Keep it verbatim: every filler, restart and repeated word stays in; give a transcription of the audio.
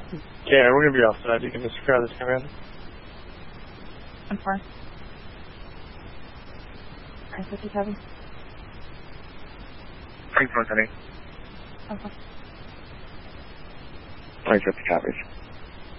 Yeah, we're gonna be off side. You can just grab this camera. I'm fine. nine fifty-seven. Thanks for listening. Okay. nine fifty copies.